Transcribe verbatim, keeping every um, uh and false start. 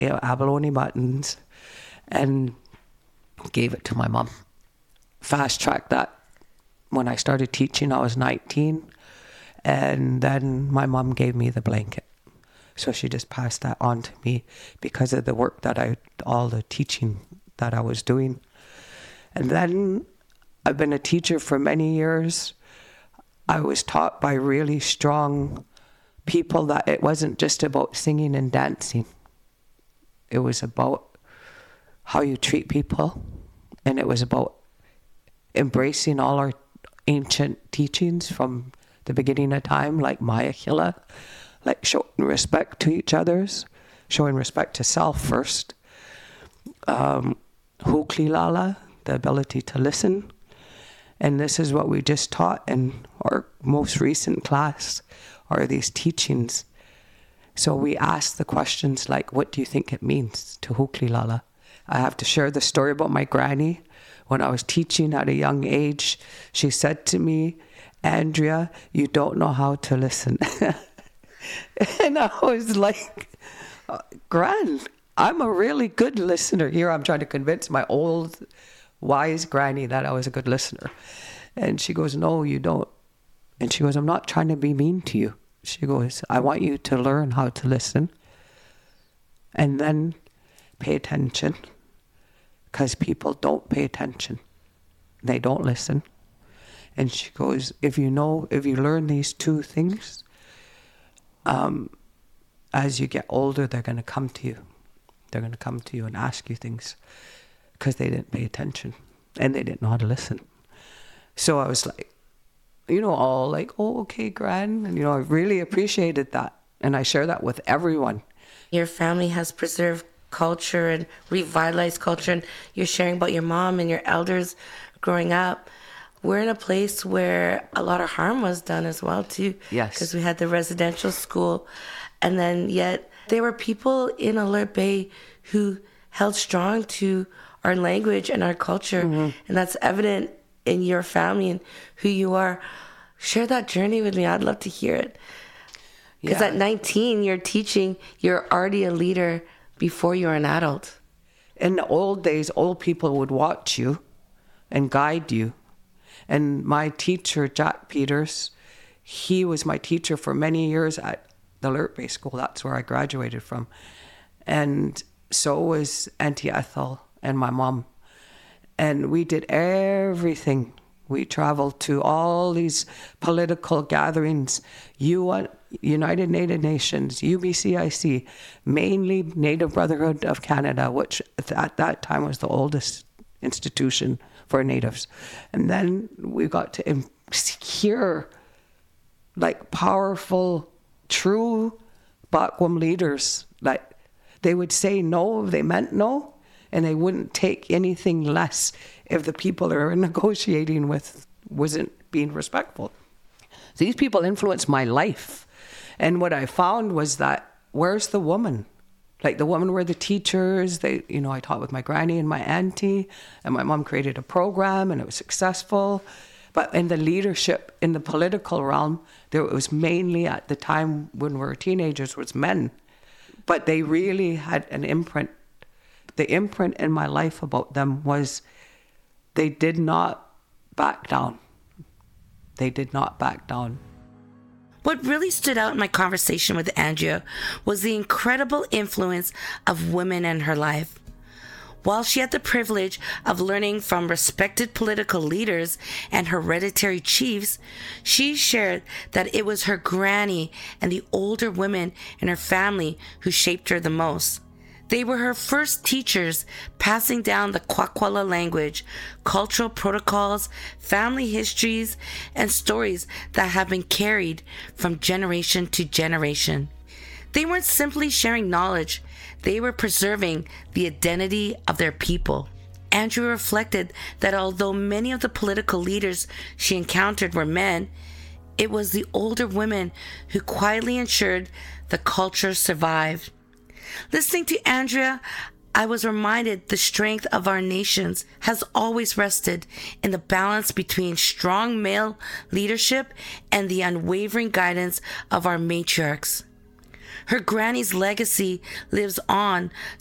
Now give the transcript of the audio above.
you know, abalone buttons, and gave it to my mom. Fast tracked that. When I started teaching, I was nineteen, and then my mom gave me the blanket. So she just passed that on to me because of the work that I, all the teaching that I was doing. And then I've been a teacher for many years. I was taught by really strong people that it wasn't just about singing and dancing. It was about how you treat people, and it was about embracing all our ancient teachings from the beginning of time, like Mayakila, like showing respect to each others, showing respect to self first. Um, Huklilala, the ability to listen. And this is what we just taught in our most recent class, are these teachings. So we asked the questions like, what do you think it means to Huklilala? I have to share the story about my granny. When I was teaching at a young age, she said to me, Andrea, you don't know how to listen. And I was like, Gran, I'm a really good listener. Here I'm trying to convince my old, wise granny that I was a good listener. And she goes, no, you don't. And she goes, I'm not trying to be mean to you. She goes, I want you to learn how to listen and then pay attention, because people don't pay attention. They don't listen. And she goes, if you know, if you learn these two things, um, as you get older, they're going to come to you. They're going to come to you and ask you things because they didn't pay attention and they didn't know how to listen. So I was like, you know, all like, oh, okay, Gran. And, you know, I really appreciated that. And I share that with everyone. Your family has preserved culture and revitalized culture. And you're sharing about your mom and your elders growing up. We're in a place where a lot of harm was done as well, too. Yes. Because we had the residential school. And then yet there were people in Alert Bay who held strong to our language and our culture. Mm-hmm. And that's evident in your family and who you are. Share that journey with me. I'd love to hear it. Because yeah. At nineteen, you're teaching, you're already a leader before you're an adult. In the old days, old people would watch you and guide you. And my teacher, Jack Peters, he was my teacher for many years at the Alert Bay School. That's where I graduated from. And so was Auntie Ethel and my mom. And we did everything. We traveled to all these political gatherings, U N, United Native Nations, U B C I C, mainly Native Brotherhood of Canada, which at that time was the oldest institution for Natives. And then we got to hear like powerful, true Bakwam leaders. Like they would say no if they meant no, and they wouldn't take anything less if the people they were negotiating with wasn't being respectful. So these people influenced my life. And what I found was that, where's the woman? Like the women were the teachers. They, you know, I taught with my granny and my auntie, and my mom created a program and it was successful. But in the leadership, in the political realm, there it was mainly at the time when we were teenagers was men. But they really had an imprint. The imprint in my life about them was they did not back down. They did not back down. What really stood out in my conversation with Andrea was the incredible influence of women in her life. While she had the privilege of learning from respected political leaders and hereditary chiefs, she shared that it was her granny and the older women in her family who shaped her the most. They were her first teachers, passing down the Kwakwala language, cultural protocols, family histories, and stories that have been carried from generation to generation. They weren't simply sharing knowledge, they were preserving the identity of their people. Andrea reflected that although many of the political leaders she encountered were men, it was the older women who quietly ensured the culture survived. Listening to Andrea, I was reminded the strength of our nations has always rested in the balance between strong male leadership and the unwavering guidance of our matriarchs. Her granny's legacy lives on